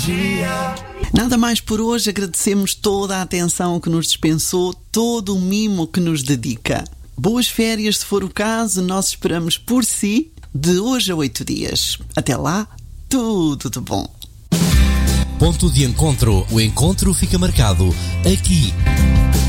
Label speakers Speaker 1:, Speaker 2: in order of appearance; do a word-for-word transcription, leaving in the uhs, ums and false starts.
Speaker 1: Nada mais por hoje, agradecemos toda a atenção que nos dispensou, todo o mimo que nos dedica. Boas férias, se for o caso, nós esperamos por si de hoje a oito dias. Até lá, tudo de bom.
Speaker 2: Ponto de encontro. O encontro fica marcado aqui.